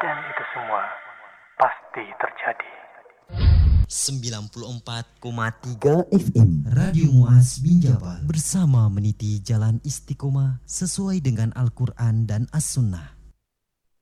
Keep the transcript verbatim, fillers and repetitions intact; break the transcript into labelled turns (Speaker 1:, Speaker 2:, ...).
Speaker 1: Dan itu semua pasti terjadi.
Speaker 2: sembilan puluh empat koma tiga F M Radio Muaz Binjabal bersama meniti jalan istiqomah sesuai dengan Al-Quran dan As-Sunnah.